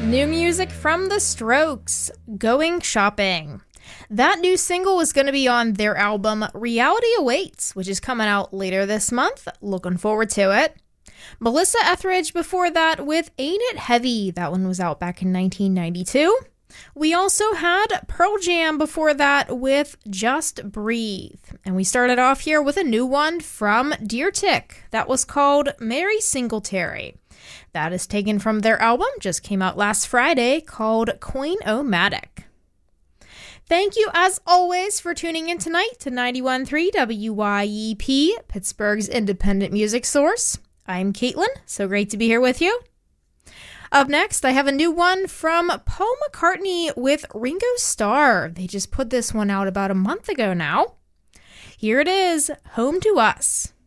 New music from The Strokes, Going Shopping. That new single is going to be on their album Reality Awaits, which is coming out later this month. Looking forward to it. Melissa Etheridge before that with Ain't It Heavy. That one was out back in 1992. We also had Pearl Jam before that with Just Breathe. And we started off here with a new one from Deer Tick. That was called Mary Singletary. That is taken from their album, just came out last Friday, called Coin-O-Matic. Thank you, as always, for tuning in tonight to 91.3 WYEP, Pittsburgh's independent music source. I'm Caitlin, so great to be here with you. Up next, I have a new one from Paul McCartney with Ringo Starr. They just put this one out about a month ago now. Here it is, Home to Us.